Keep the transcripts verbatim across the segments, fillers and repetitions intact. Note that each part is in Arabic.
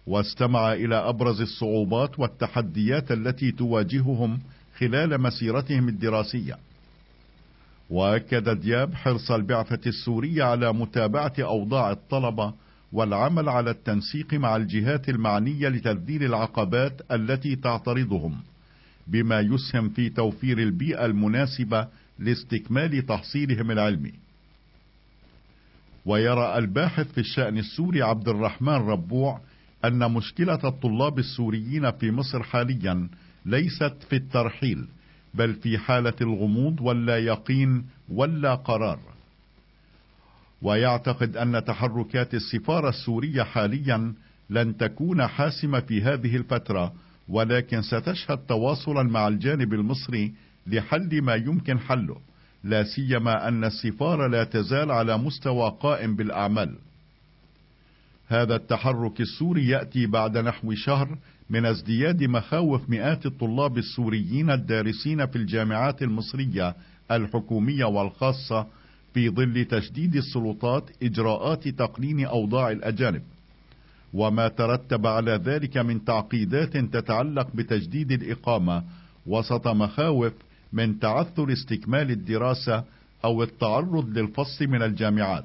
واستمع إلى أبرز الصعوبات والتحديات التي تواجههم خلال مسيرتهم الدراسية. وأكد دياب حرص البعثة السورية على متابعة أوضاع الطلبة والعمل على التنسيق مع الجهات المعنية لتذليل العقبات التي تعترضهم، بما يسهم في توفير البيئة المناسبة لاستكمال تحصيلهم العلمي. ويرى الباحث في الشأن السوري عبد الرحمن ربوع أن مشكلة الطلاب السوريين في مصر حاليا ليست في الترحيل، بل في حالة الغموض واللا يقين واللا قرار. ويعتقد أن تحركات السفارة السورية حاليا لن تكون حاسمة في هذه الفترة، ولكن ستشهد تواصلا مع الجانب المصري لحل ما يمكن حله، لا سيما أن السفارة لا تزال على مستوى قائم بالأعمال. هذا التحرك السوري يأتي بعد نحو شهر من ازدياد مخاوف مئات الطلاب السوريين الدارسين في الجامعات المصرية الحكومية والخاصة في ظل تشديد السلطات إجراءات تقنين أوضاع الأجانب، وما ترتب على ذلك من تعقيدات تتعلق بتجديد الإقامة وسط مخاوف من تعثر استكمال الدراسة أو التعرض للفصل من الجامعات.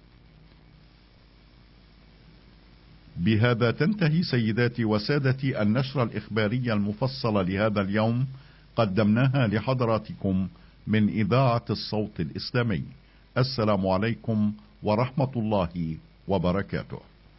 بهذا تنتهي سيداتي وسادتي النشرة الإخبارية المفصلة لهذا اليوم، قدمناها لحضراتكم من إذاعة الصوت الإسلامي. السلام عليكم ورحمة الله وبركاته.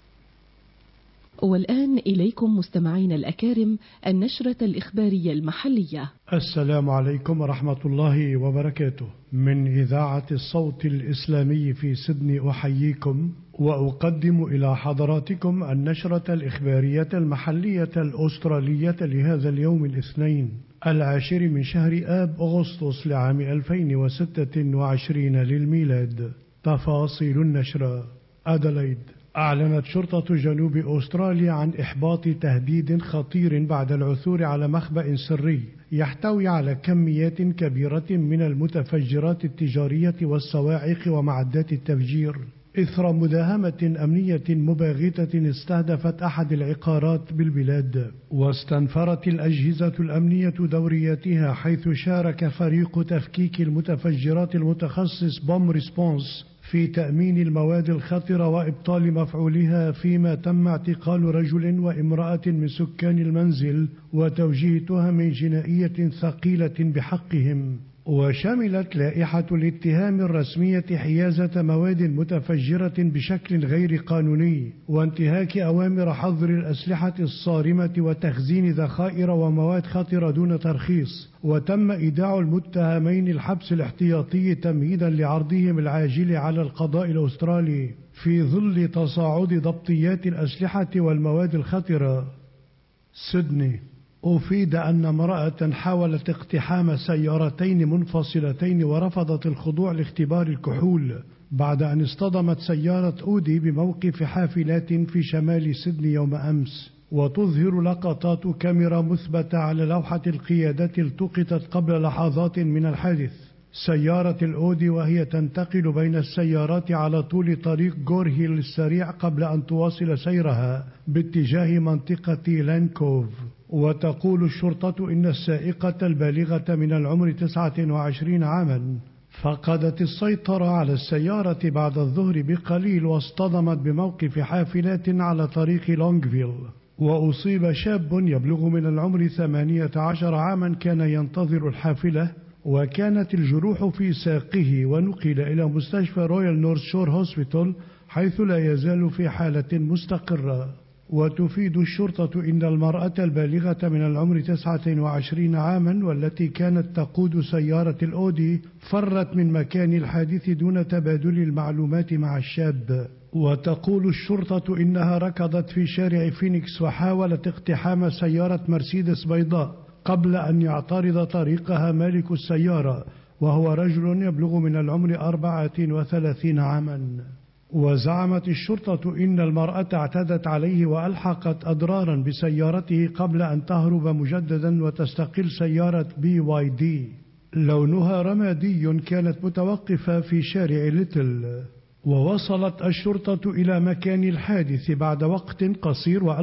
والآن إليكم مستمعين الأكارم النشرة الإخبارية المحلية. السلام عليكم ورحمة الله وبركاته. من إذاعة الصوت الإسلامي في سيدني أحييكم وأقدم إلى حضراتكم النشرة الإخبارية المحلية الأسترالية لهذا اليوم الاثنين العاشر من شهر آب أغسطس لعام ألفين وستة وعشرين للميلاد. تفاصيل النشرة. أدلايد. أعلنت شرطة جنوب أستراليا عن إحباط تهديد خطير بعد العثور على مخبأ سري يحتوي على كميات كبيرة من المتفجرات التجارية والصواعق ومعدات التفجير، إثر مداهمة أمنية مباغتة استهدفت أحد العقارات بالبلاد. واستنفرت الأجهزة الأمنية دورياتها، حيث شارك فريق تفكيك المتفجرات المتخصص بوم ريسبونس في تأمين المواد الخطرة وإبطال مفعولها، فيما تم اعتقال رجل وامرأة من سكان المنزل وتوجيه تهم جنائية ثقيلة بحقهم. وشملت لائحة الاتهام الرسمية حيازة مواد متفجرة بشكل غير قانوني، وانتهاك أوامر حظر الأسلحة الصارمة وتخزين ذخائر ومواد خطرة دون ترخيص. وتم إيداع المتهمين الحبس الاحتياطي تمهيدا لعرضهم العاجل على القضاء الأسترالي في ظل تصاعد ضبطيات الأسلحة والمواد الخطرة. سيدني. أفيد أن امرأة حاولت اقتحام سيارتين منفصلتين ورفضت الخضوع لاختبار الكحول بعد أن اصطدمت سيارة أودي بموقف حافلات في شمال سيدني يوم أمس. وتظهر لقطات كاميرا مثبتة على لوحة القيادة التقطت قبل لحظات من الحادث سيارة الأودي وهي تنتقل بين السيارات على طول طريق غورهيل السريع قبل أن تواصل سيرها باتجاه منطقة لانكوف. وتقول الشرطة إن السائقة البالغة من العمر تسعة وعشرين عاما فقدت السيطرة على السيارة بعد الظهر بقليل واصطدمت بموقف حافلات على طريق لونغفيل. وأصيب شاب يبلغ من العمر ثمانية عشر عاما كان ينتظر الحافلة، وكانت الجروح في ساقه ونقل إلى مستشفى رويال نورث شور هوسبيتال حيث لا يزال في حالة مستقرة. وتفيد الشرطة إن المرأة البالغة من العمر تسعة وعشرين عاما والتي كانت تقود سيارة الأودي فرت من مكان الحادث دون تبادل المعلومات مع الشاب. وتقول الشرطة إنها ركضت في شارع فينيكس وحاولت اقتحام سيارة مرسيدس بيضاء قبل أن يعترض طريقها مالك السيارة وهو رجل يبلغ من العمر أربعة وثلاثين عاما. وزعمت الشرطة إن المرأة اعتدت عليه وألحقت أضرارا بسيارته قبل أن تهرب مجددا وتستقل سيارة بي واي دي لونها رمادي كانت متوقفة في شارع ليتل. ووصلت الشرطة إلى مكان الحادث بعد وقت قصير